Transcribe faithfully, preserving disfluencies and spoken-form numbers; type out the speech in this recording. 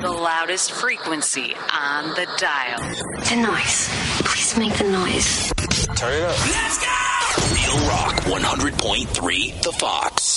the loudest frequency on the dial. The noise. Please make the noise. Turn it up. Let's go! Real Rock one hundred point three, The Fox.